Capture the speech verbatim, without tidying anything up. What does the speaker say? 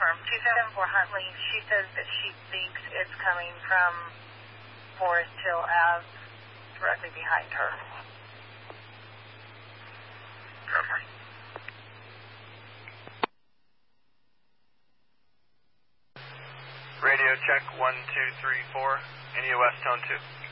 confirm. two seven four Huntley, she says that she thinks it's coming from Forest Hill Ave, directly behind her. Copy. Radio check one two three four. N E O S tone two.